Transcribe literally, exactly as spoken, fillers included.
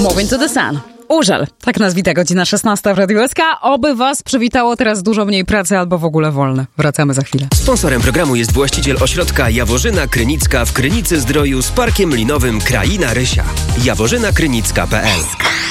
Moving to the Sun. Użal. Tak nas wita godzina szesnasta w Radiu S K. Oby was przywitało teraz dużo mniej pracy albo w ogóle wolne. Wracamy za chwilę. Sponsorem programu jest właściciel ośrodka Jaworzyna Krynicka w Krynicy Zdroju z parkiem linowym Kraina Rysia. jaworzyna krynicka kropka p l